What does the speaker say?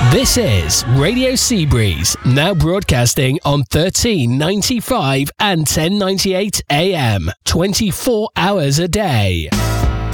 This is Radio Seabreeze, now broadcasting on 1395 and 1098 AM, 24 hours a day.